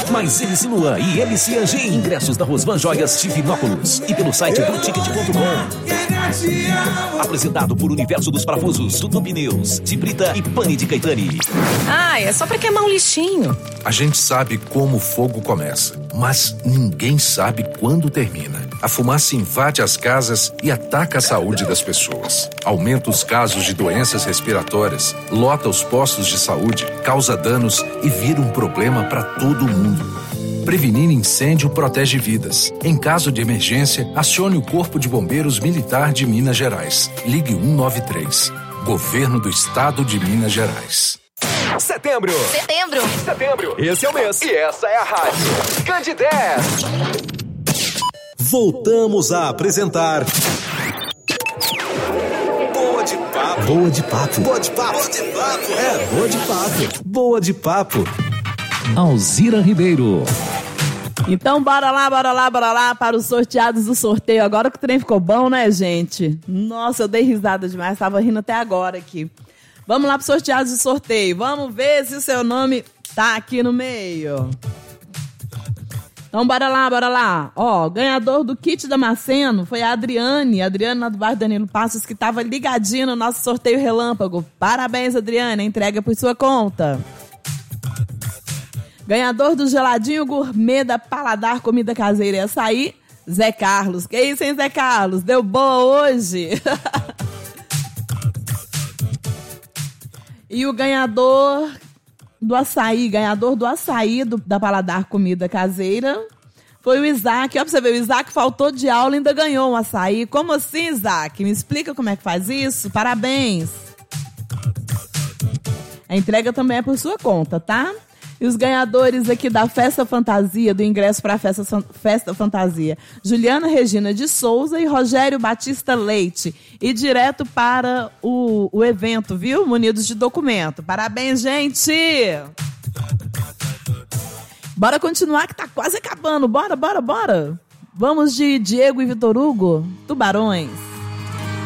Mas MC Luan e MC Anjinho. Ingressos da Rosvan Joias Divinópolis e pelo site blueticket.com. Apresentado por Universo dos Parafusos, Tudo Pneus, de Brita e Pane de Caetani. É só pra queimar um lixinho. A gente sabe como o fogo começa, mas ninguém sabe quando termina. A fumaça invade as casas e ataca a saúde das pessoas. Aumenta os casos de doenças respiratórias, lota os postos de saúde, causa danos e vira um problema para todo mundo. Prevenir incêndio protege vidas. Em caso de emergência, acione o Corpo de Bombeiros Militar de Minas Gerais. Ligue 193. Governo do Estado de Minas Gerais. Setembro. Esse é o mês. E essa é a rádio Candidez. Voltamos a apresentar Boa de Papo. Boa de Papo. Boa de Papo. Boa de Papo. Boa de Papo. Alzira Ribeiro. Então bora lá para os sorteados do sorteio. Agora que o trem ficou bom, né, gente? Nossa, eu dei risada demais, tava rindo até agora aqui. Vamos lá para os sorteados do sorteio. Vamos ver se o seu nome tá aqui no meio. Então bora lá. Ganhador do kit Damasceno foi a Adriane lá do bairro Danilo Passos, que tava ligadinha no nosso sorteio relâmpago. Parabéns, Adriane, entrega por sua conta. Ganhador do geladinho gourmet da Paladar Comida Caseira e Açaí, Zé Carlos. Que isso, hein, Zé Carlos? Deu boa hoje? E o ganhador do açaí da Paladar Comida Caseira foi o Isaac. Ó, pra você ver, o Isaac faltou de aula e ainda ganhou um açaí. Como assim, Isaac? Me explica como é que faz isso? Parabéns. A entrega também é por sua conta, tá? E os ganhadores aqui da Festa Fantasia, do ingresso para a Festa Fantasia, Juliana Regina de Souza e Rogério Batista Leite. E direto para o evento, viu? Munidos de documento. Parabéns, gente! Bora continuar que tá quase acabando. Bora. Vamos de Diego e Vitor Hugo, Tubarões.